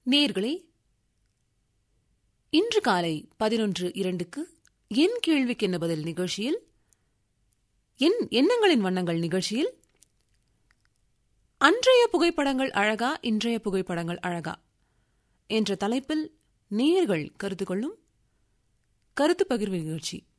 நேயர்களே, இன்று காலை 11:02 என் கேள்விக்கு என்ன பதில் நிகழ்ச்சியில், என் எண்ணங்களின் வண்ணங்கள் நிகழ்ச்சியில், அன்றைய புகைப்படங்கள் அழகா, இன்றைய புகைப்படங்கள் அழகா என்ற தலைப்பில் நேயர்கள் கருத்து கொள்ளும் கருத்து பகிர்வு நிகழ்ச்சி.